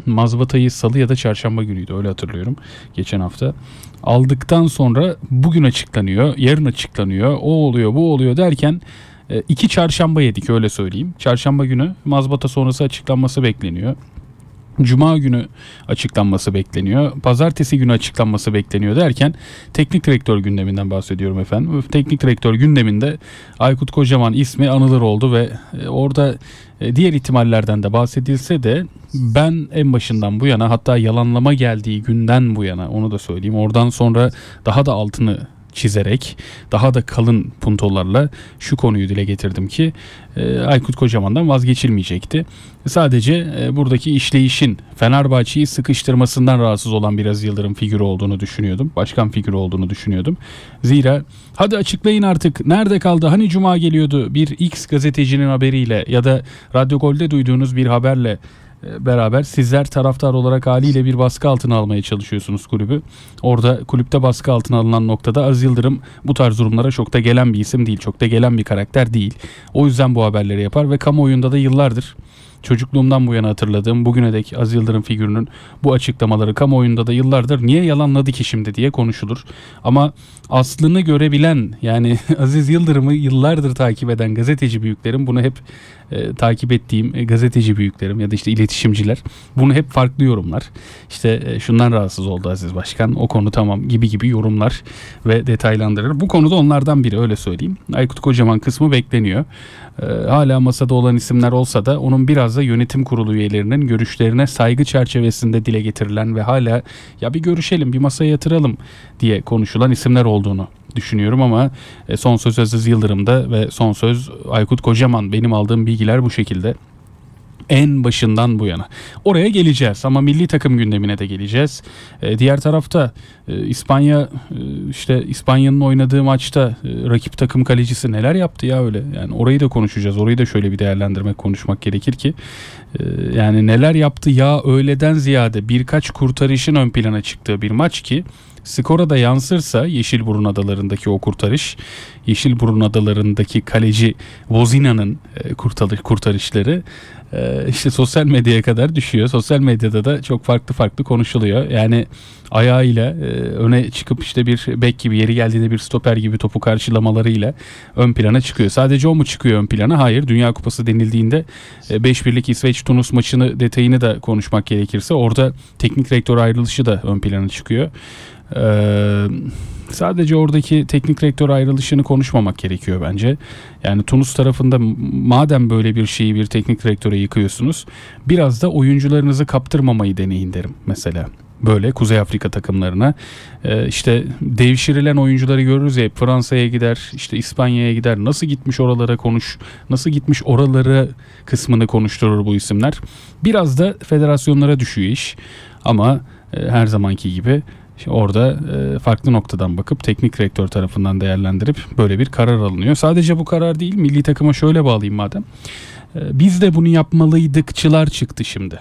mazbatayı salı ya da çarşamba günüydü, öyle hatırlıyorum, geçen hafta. Aldıktan sonra bugün açıklanıyor, yarın açıklanıyor, o oluyor, bu oluyor derken 2 çarşamba yedik, öyle söyleyeyim. Çarşamba günü mazbata sonrası açıklanması bekleniyor. Cuma günü açıklanması bekleniyor. Pazartesi günü açıklanması bekleniyor derken teknik direktör gündeminden bahsediyorum efendim. Teknik direktör gündeminde Aykut Kocaman ismi anılır oldu ve orada diğer ihtimallerden de bahsedilse de ben en başından bu yana, hatta yalanlama geldiği günden bu yana, onu da söyleyeyim, oradan sonra daha da altını çizerek, daha da kalın puntolarla şu konuyu dile getirdim ki Aykut Kocaman'dan vazgeçilmeyecekti. Sadece buradaki işleyişin Fenerbahçe'yi sıkıştırmasından rahatsız olan biraz Yıldırım figürü olduğunu düşünüyordum. Başkan figürü olduğunu düşünüyordum. Zira hadi açıklayın artık, nerede kaldı? Hani Cuma geliyordu, bir X gazetecinin haberiyle ya da Radyo Gol'de duyduğunuz bir haberle beraber sizler taraftar olarak haliyle bir baskı altına almaya çalışıyorsunuz kulübü. Orada kulüpte baskı altına alınan noktada Aziz Yıldırım bu tarz durumlara çok da gelen bir isim değil. Çok da gelen bir karakter değil. O yüzden bu haberleri yapar ve kamuoyunda da yıllardır, çocukluğumdan bu yana hatırladığım, bugüne dek Aziz Yıldırım figürünün bu açıklamaları kamuoyunda da yıllardır niye yalanladı ki şimdi diye konuşulur. Ama aslını görebilen, yani Aziz Yıldırım'ı yıllardır takip eden gazeteci büyüklerim, bunu hep takip ettiğim gazeteci büyüklerim ya da işte iletişimciler bunu hep farklı yorumlar. İşte şundan rahatsız oldu Aziz Başkan, o konu tamam gibi yorumlar ve detaylandırır. Bu konuda onlardan biri, öyle söyleyeyim. Aykut Kocaman kısmı bekleniyor. Hala masada olan isimler olsa da onun biraz da yönetim kurulu üyelerinin görüşlerine saygı çerçevesinde dile getirilen ve hala ya bir görüşelim, bir masaya yatıralım diye konuşulan isimler olduğunu düşünüyorum ama son söz Aziz Yıldırım'da ve son söz Aykut Kocaman. Benim aldığım bilgiler bu şekilde. En başından bu yana. Oraya geleceğiz ama milli takım gündemine de geleceğiz. Diğer tarafta İspanya, işte İspanya'nın oynadığı maçta rakip takım kalecisi neler yaptı ya öyle. Yani orayı da konuşacağız. Orayı da şöyle bir değerlendirmek, konuşmak gerekir ki yani neler yaptı ya öyleden ziyade birkaç kurtarışın ön plana çıktığı bir maç ki skora da yansırsa Yeşilburun Adaları'ndaki o kurtarış, Yeşilburun Adaları'ndaki kaleci Vozina'nın kurtarışları işte sosyal medyaya kadar düşüyor. Sosyal medyada da çok farklı konuşuluyor. Yani ayağıyla öne çıkıp işte bir bek gibi, yeri geldiğinde bir stoper gibi topu karşılamalarıyla ön plana çıkıyor. Sadece o mu çıkıyor ön plana? Hayır. Dünya Kupası denildiğinde 5-1'lik İsveç-Tunus maçını, detayını da konuşmak gerekirse orada teknik direktör ayrılışı da ön plana çıkıyor. Sadece oradaki teknik direktör ayrılışını konuşmamak gerekiyor bence. Yani Tunus tarafında madem böyle bir şeyi bir teknik direktöre yıkıyorsunuz, biraz da oyuncularınızı kaptırmamayı deneyin derim mesela. Böyle Kuzey Afrika takımlarına işte devşirilen oyuncuları görürüz ya, Fransa'ya gider, işte İspanya'ya gider, nasıl gitmiş oralara nasıl gitmiş oralara kısmını konuşturur bu isimler. Biraz da federasyonlara düşüyor iş ama her zamanki gibi orada farklı noktadan bakıp teknik direktör tarafından değerlendirip böyle bir karar alınıyor. Sadece bu karar değil, milli takıma şöyle bağlayayım madem. Biz de bunu yapmalıydıkçılar çıktı şimdi.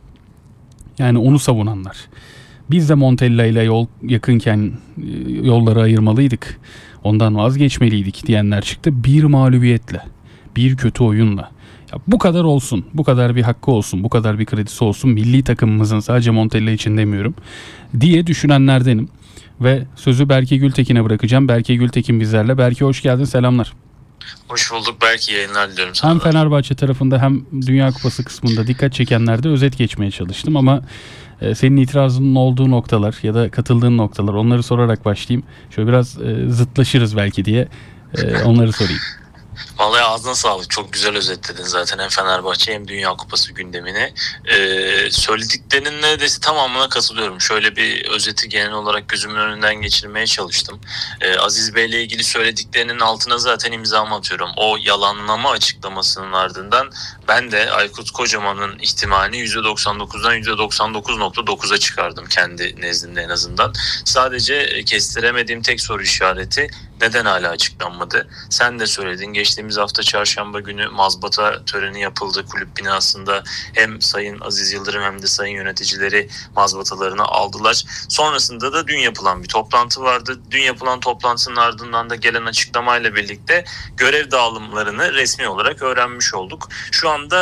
Yani onu savunanlar. Biz de Montella ile yol yakınken yolları ayırmalıydık. Ondan vazgeçmeliydik diyenler çıktı. Bir mağlubiyetle, bir kötü oyunla. Ya bu kadar olsun, bu kadar bir hakkı olsun, bu kadar bir kredisi olsun milli takımımızın, sadece Montella için demiyorum diye düşünenlerdenim. Ve sözü Berke Gültekin'e bırakacağım. Berke Gültekin bizlerle. Berke hoş geldin, selamlar. Hoş bulduk, belki yayınlar diliyorum sana. Hem Fenerbahçe tarafında hem Dünya Kupası kısmında dikkat çekenlerde özet geçmeye çalıştım ama senin itirazının olduğu noktalar ya da katıldığın noktalar, onları sorarak başlayayım. Şöyle biraz zıtlaşırız belki diye onları sorayım. Vallahi ağzına sağlık. Çok güzel özetledin zaten hem Fenerbahçe hem Dünya Kupası gündemini. Söylediklerinin neredeyse tamamına katılıyorum. Şöyle bir özeti genel olarak gözümün önünden geçirmeye çalıştım. Aziz Bey ile ilgili söylediklerinin altına zaten imzamı atıyorum. O yalanlama açıklamasının ardından ben de Aykut Kocaman'ın ihtimalini %99'dan %99.9'a çıkardım kendi nezdimde en azından. Sadece kestiremediğim tek soru işareti neden hala açıklanmadı? Sen de söyledin. Geçtiğimiz hafta çarşamba günü mazbata töreni yapıldı kulüp binasında. Hem Sayın Aziz Yıldırım hem de sayın yöneticileri mazbatalarını aldılar. Sonrasında da dün yapılan bir toplantı vardı. Dün yapılan toplantının ardından da gelen açıklamayla birlikte görev dağılımlarını resmi olarak öğrenmiş olduk. Şu anda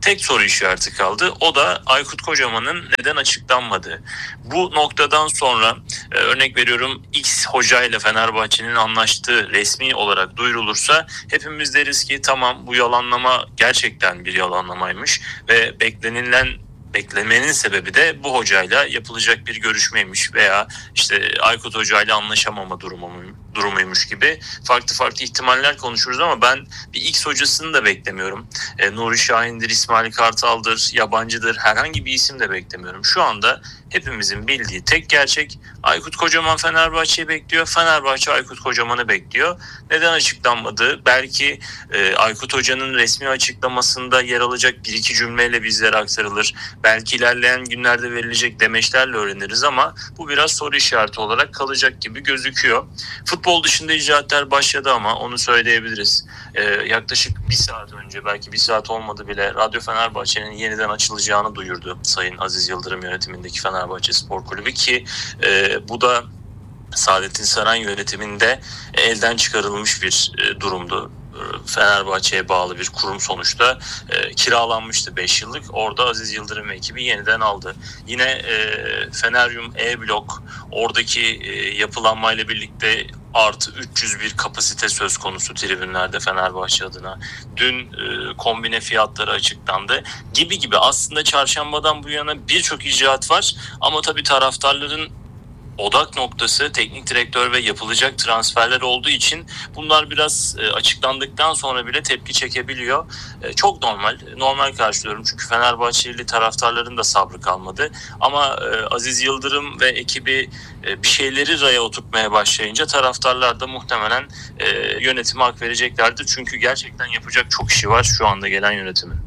Tek soru işareti kaldı. O da Aykut Kocaman'ın neden açıklanmadığı. Bu noktadan sonra örnek veriyorum X hocayla Fenerbahçe'nin anlaştığı resmi olarak duyurulursa hepimiz deriz ki tamam, bu yalanlama gerçekten bir yalanlamaymış ve beklemenin sebebi de bu hocayla yapılacak bir görüşmeymiş veya işte Aykut hocayla anlaşamama durumuymuş gibi farklı ihtimaller konuşuruz ama ben bir X hocasını da beklemiyorum. Nuri Şahin'dir, İsmail Kartal'dır, yabancıdır, herhangi bir isim de beklemiyorum. Şu anda hepimizin bildiği tek gerçek, Aykut Kocaman Fenerbahçe'yi bekliyor. Fenerbahçe Aykut Kocaman'ı bekliyor. Neden açıklanmadı? Belki Aykut Hoca'nın resmi açıklamasında yer alacak bir iki cümleyle bizlere aktarılır. Belki ilerleyen günlerde verilecek demeçlerle öğreniriz ama bu biraz soru işareti olarak kalacak gibi gözüküyor. Futbol dışında icraatler başladı ama onu söyleyebiliriz. Yaklaşık bir saat önce, belki bir saat olmadı bile, Radyo Fenerbahçe'nin yeniden açılacağını duyurdu Sayın Aziz Yıldırım yönetimindeki Fenerbahçe Spor Kulübü ki bu da Saadettin Saran yönetiminde elden çıkarılmış bir durumdu. Fenerbahçe'ye bağlı bir kurum sonuçta kiralanmıştı 5 yıllık. Orada Aziz Yıldırım ekibi yeniden aldı. Yine Feneryum E-Blok oradaki yapılanmayla birlikte artı 301 kapasite söz konusu tribünlerde Fenerbahçe adına. Dün kombine fiyatları açıklandı. Gibi aslında çarşambadan bu yana birçok icraat var ama tabii taraftarların odak noktası teknik direktör ve yapılacak transferler olduğu için bunlar biraz açıklandıktan sonra bile tepki çekebiliyor. Çok normal karşılıyorum çünkü Fenerbahçeli taraftarların da sabrı kalmadı. Ama Aziz Yıldırım ve ekibi bir şeyleri raya oturtmaya başlayınca taraftarlar da muhtemelen yönetime hak vereceklerdir. Çünkü gerçekten yapacak çok işi var şu anda gelen yönetimin.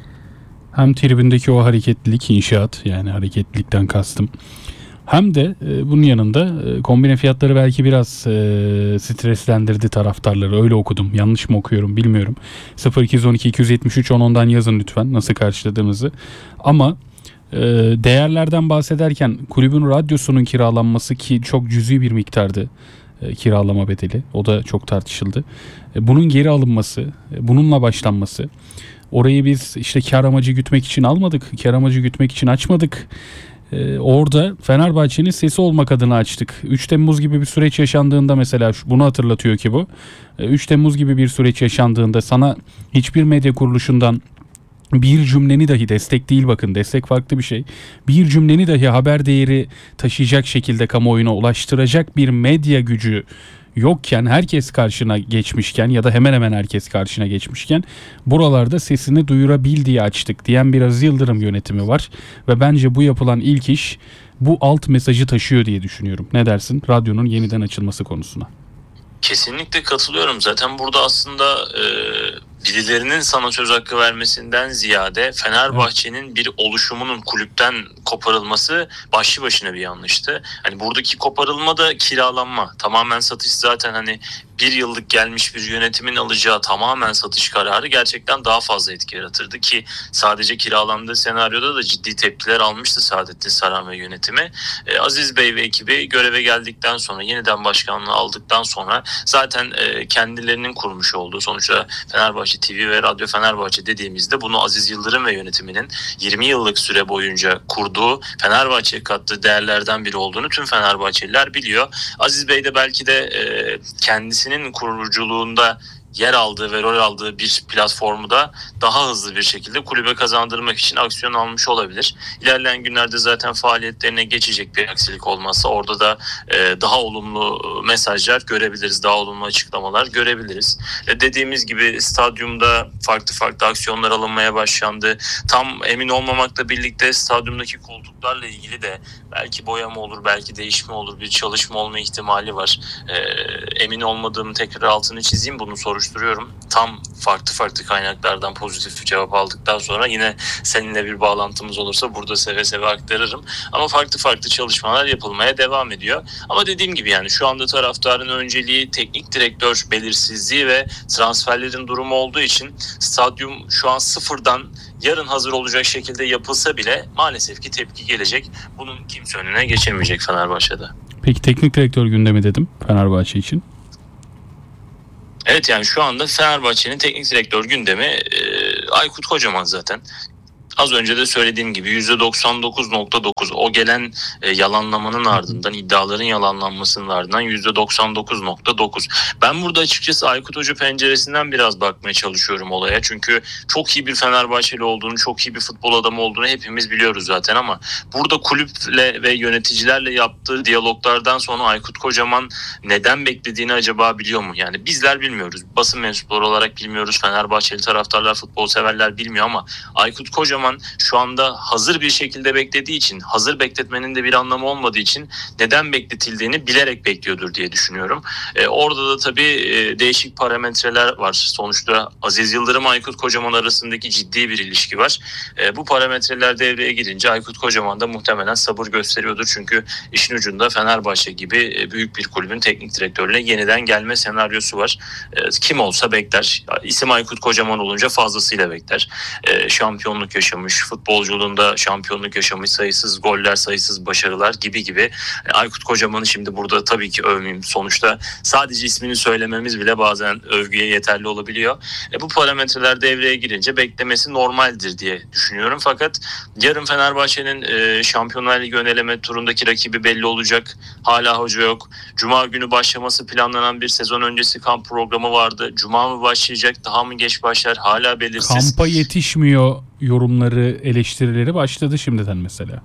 Hem tribündeki o hareketlilik, inşaat, yani hareketlilikten kastım, hem de bunun yanında kombine fiyatları belki biraz streslendirdi taraftarları. Öyle okudum. Yanlış mı okuyorum bilmiyorum. 0212 273 10'dan yazın lütfen nasıl karşıladığınızı. Ama değerlerden bahsederken kulübün radyosunun kiralanması, ki çok cüzi bir miktardı kiralama bedeli. O da çok tartışıldı. Bunun geri alınması, bununla başlanması. Orayı biz işte kar amacı gütmek için almadık. Kar amacı gütmek için açmadık. Orada Fenerbahçe'nin sesi olmak adına açtık. 3 Temmuz gibi bir süreç yaşandığında mesela bunu hatırlatıyor ki bu. 3 Temmuz gibi bir süreç yaşandığında sana hiçbir medya kuruluşundan bir cümleni dahi, destek değil bakın, destek farklı bir şey, bir cümleni dahi haber değeri taşıyacak şekilde kamuoyuna ulaştıracak bir medya gücü yokken, herkes karşına geçmişken ya da hemen hemen herkes karşına geçmişken buralarda sesini duyurabildiği açtık diyen bir Aziz Yıldırım yönetimi var ve bence bu yapılan ilk iş bu alt mesajı taşıyor diye düşünüyorum. Ne dersin radyonun yeniden açılması konusuna? Kesinlikle katılıyorum. Zaten burada aslında birilerinin sana söz hakkı vermesinden ziyade Fenerbahçe'nin bir oluşumunun kulüpten koparılması başlı başına bir yanlıştı. Hani buradaki koparılma da kiralanma. Tamamen satış zaten hani bir yıllık gelmiş bir yönetimin alacağı tamamen satış kararı gerçekten daha fazla etki yaratırdı ki sadece kiralandığı senaryoda da ciddi tepkiler almıştı Saadettin Saran ve yönetimi. Aziz Bey ve ekibi göreve geldikten sonra, yeniden başkanlığı aldıktan sonra zaten kendilerinin kurmuş olduğu, sonuçta Fenerbahçe TV ve Radyo Fenerbahçe dediğimizde bunu Aziz Yıldırım ve yönetiminin 20 yıllık süre boyunca kurduğu, Fenerbahçe'ye kattığı değerlerden biri olduğunu tüm Fenerbahçeliler biliyor. Aziz Bey de belki de kendisinin kuruculuğunda yer aldığı ve rol aldığı bir platformu da daha hızlı bir şekilde kulübe kazandırmak için aksiyon almış olabilir. İlerleyen günlerde zaten faaliyetlerine geçecek bir aksilik olmazsa orada da daha olumlu mesajlar görebiliriz, daha olumlu açıklamalar görebiliriz. Dediğimiz gibi stadyumda farklı aksiyonlar alınmaya başlandı. Tam emin olmamakla birlikte stadyumdaki koltuklarla ilgili de belki boyama olur, belki değişme olur, bir çalışma olma ihtimali var. Emin olmadığım, tekrar altını çizeyim, bunu soruşturuyorum. Tam farklı kaynaklardan pozitif cevap aldıktan sonra yine seninle bir bağlantımız olursa burada seve seve aktarırım. Ama farklı çalışmalar yapılmaya devam ediyor. Ama dediğim gibi yani şu anda taraftarın önceliği teknik direktör belirsizliği ve transferlerin durumu olduğu için stadyum şu an sıfırdan yarın hazır olacak şekilde yapılsa bile maalesef ki tepki gelecek. Bunun kimse önüne geçemeyecek Fenerbahçe'de. Peki teknik direktör gündemi dedim Fenerbahçe için. Evet, yani şu anda Fenerbahçe'nin teknik direktör gündemi Aykut Kocaman zaten. Az önce de söylediğim gibi %99.9 o gelen yalanlamanın ardından, iddiaların yalanlanmasının ardından %99.9. Ben burada açıkçası Aykut Hoca penceresinden biraz bakmaya çalışıyorum olaya. Çünkü çok iyi bir Fenerbahçeli olduğunu, çok iyi bir futbol adamı olduğunu hepimiz biliyoruz zaten, ama burada kulüple ve yöneticilerle yaptığı diyaloglardan sonra Aykut Kocaman neden beklediğini acaba biliyor mu? Yani bizler bilmiyoruz. Basın mensupları olarak bilmiyoruz. Fenerbahçeli taraftarlar, futbol severler bilmiyor, ama Aykut Kocaman şu anda hazır bir şekilde beklediği için, hazır bekletmenin de bir anlamı olmadığı için neden bekletildiğini bilerek bekliyordur diye düşünüyorum. Orada da tabii değişik parametreler var. Sonuçta Aziz Yıldırım, Aykut Kocaman arasındaki ciddi bir ilişki var. Bu parametreler devreye girince Aykut Kocaman da muhtemelen sabır gösteriyordur. Çünkü işin ucunda Fenerbahçe gibi büyük bir kulübün teknik direktörüne yeniden gelme senaryosu var. Kim olsa bekler. İsim Aykut Kocaman olunca fazlasıyla bekler. Şampiyonluk yaşamış, futbolculuğunda şampiyonluk yaşamış, sayısız goller, sayısız başarılar gibi. Aykut Kocaman'ı şimdi burada tabii ki övmeyeyim. Sonuçta sadece ismini söylememiz bile bazen övgüye yeterli olabiliyor. Bu parametreler devreye girince beklemesi normaldir diye düşünüyorum. Fakat yarın Fenerbahçe'nin Şampiyonlar Ligi ön eleme turundaki rakibi belli olacak. Hala hoca yok. Cuma günü başlaması planlanan bir sezon öncesi kamp programı vardı. Cuma mı başlayacak, daha mı geç başlar, hala belirsiz. Kampa yetişmiyor yorumları, eleştirileri başladı şimdiden mesela.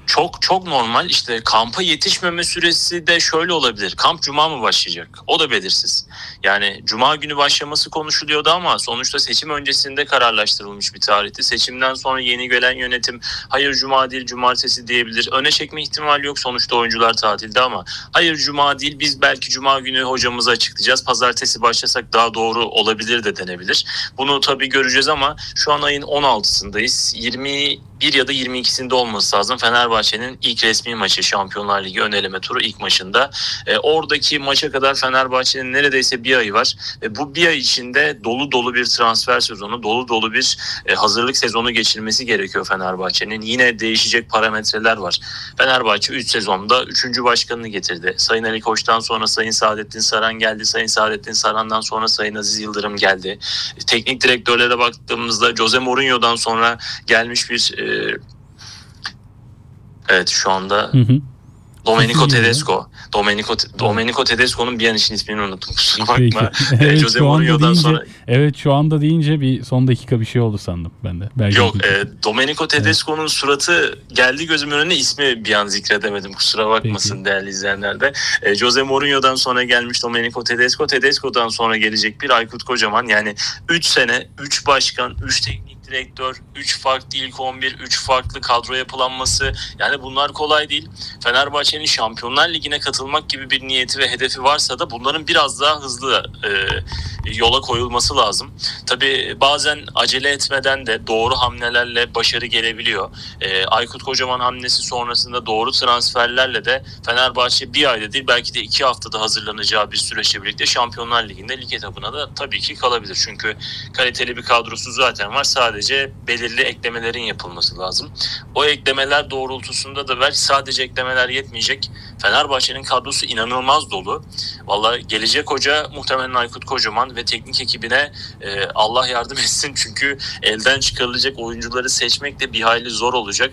Çok normal. İşte kampa yetişmeme süresi de şöyle olabilir. Kamp Cuma mı başlayacak? O da belirsiz. Yani Cuma günü başlaması konuşuluyordu ama sonuçta seçim öncesinde kararlaştırılmış bir tarihti. Seçimden sonra yeni gelen yönetim hayır Cuma değil Cumartesi diyebilir. Öne çekme ihtimali yok. Sonuçta oyuncular tatilde, ama hayır Cuma değil, biz belki Cuma günü hocamızı açıklayacağız, Pazartesi başlasak daha doğru olabilir de denebilir. Bunu tabii göreceğiz, ama şu an ayın 16'sındayız. 21 ya da 22'sinde olması lazım Fenerbahçe'nin ilk resmi maçı, Şampiyonlar Ligi ön eleme turu ilk maçında. Oradaki maça kadar Fenerbahçe'nin neredeyse bir ayı var ve bu bir ay içinde dolu bir transfer sezonu, dolu bir hazırlık sezonu geçirmesi gerekiyor Fenerbahçe'nin. Yine değişecek parametreler var. Fenerbahçe 3 sezonda 3. başkanını getirdi. Sayın Ali Koç'tan sonra Sayın Saadettin Saran geldi. Sayın Saadettin Saran'dan sonra Sayın Aziz Yıldırım geldi. Teknik direktörlere baktığımızda Jose Mourinho'dan sonra gelmiş bir evet şu anda Domenico Tedesco. Domenico Tedesco'nun bir an için ismini unuttum. Kusura bakma. Evet, Jose Mourinho'dan sonra. Evet, şu anda deyince bir son dakika bir şey oldu sandım ben de. Belki yok, Domenico Tedesco'nun suratı geldi gözümün önüne, ismi bir an zikredemedim. Kusura bakmasın Peki. değerli izleyenler de. Jose Mourinho'dan sonra gelmiş Domenico Tedesco. Tedesco'dan sonra gelecek bir Aykut Kocaman. Yani 3 sene, 3 başkan, 3 teknik direktör, 3 farklı ilk 11, 3 farklı kadro yapılanması. Yani bunlar kolay değil. Fenerbahçe'nin Şampiyonlar Ligi'ne katılmak gibi bir niyeti ve hedefi varsa da bunların biraz daha hızlı yola koyulması lazım. Tabii bazen acele etmeden de doğru hamlelerle başarı gelebiliyor. Aykut Kocaman hamlesi sonrasında doğru transferlerle de Fenerbahçe bir ayda değil belki de 2 haftada hazırlanacağı bir süreçle birlikte Şampiyonlar Ligi'nde lig etabına da tabii ki kalabilir. Çünkü kaliteli bir kadrosu zaten var. Sadece belirli eklemelerin yapılması lazım. O eklemeler doğrultusunda da belki sadece eklemeler yetmeyecek. Fenerbahçe'nin kadrosu inanılmaz dolu. Vallahi gelecek hoca muhtemelen Aykut Kocaman ve teknik ekibine Allah yardım etsin. Çünkü elden çıkarılacak oyuncuları seçmek de bir hayli zor olacak.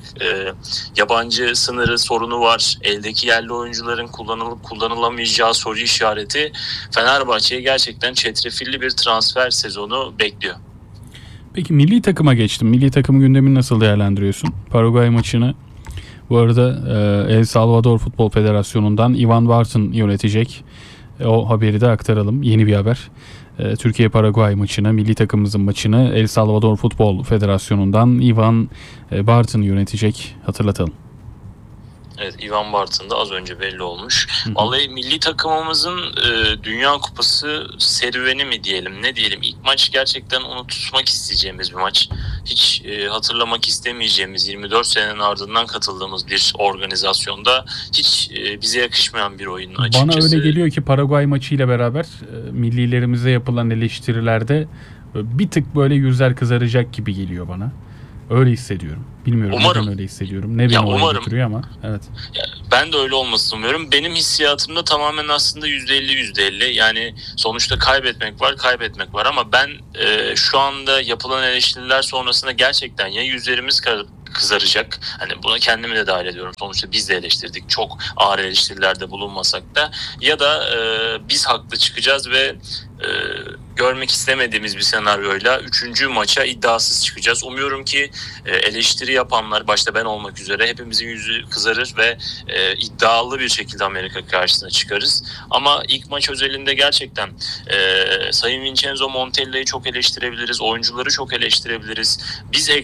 Yabancı sınırı sorunu var. Eldeki yerli oyuncuların kullanılıp kullanılamayacağı soru işareti Fenerbahçe'ye gerçekten çetrefilli bir transfer sezonu bekliyor. Peki milli takıma geçtim. Milli takım gündemini nasıl değerlendiriyorsun? Paraguay maçını bu arada El Salvador Futbol Federasyonu'ndan Ivan Barton yönetecek. O haberi de aktaralım. Yeni bir haber. Türkiye-Paraguay maçını, milli takımımızın maçını El Salvador Futbol Federasyonu'ndan Ivan Barton yönetecek. Hatırlatalım. Evet, Ivan Barton da az önce belli olmuş. Vallahi milli takımımızın Dünya Kupası serüveni mi diyelim, ne diyelim. İlk maç gerçekten unutmak isteyeceğimiz bir maç. Hiç hatırlamak istemeyeceğimiz 24 senenin ardından katıldığımız bir organizasyonda hiç bize yakışmayan bir oyun açıkçası. Bana öyle geliyor ki Paraguay maçıyla beraber millilerimize yapılan eleştirilerde bir tık böyle yüzler kızaracak gibi geliyor bana. Öyle hissediyorum. Bilmiyorum Umarım. neden öyle hissediyorum. Ne beni oraya umarım. götürüyor ama evet. Ben de öyle olmasını umuyorum. Benim hissiyatımda tamamen aslında %50-%50. Yani sonuçta kaybetmek var ama ben şu anda yapılan eleştiriler sonrasında gerçekten ya yüzlerimiz kızaracak. Hani buna kendimi de dahil ediyorum. Sonuçta biz de eleştirdik. Çok ağır eleştirilerde bulunmasak da. Ya da biz haklı çıkacağız ve görmek istemediğimiz bir senaryoyla 3. maça iddiasız çıkacağız. Umuyorum ki eleştiri yapanlar, başta ben olmak üzere, hepimizin yüzü kızarır ve iddialı bir şekilde Amerika karşısına çıkarız. Ama ilk maç özelinde gerçekten Sayın Vincenzo Montella'yı çok eleştirebiliriz. Oyuncuları çok eleştirebiliriz. Biz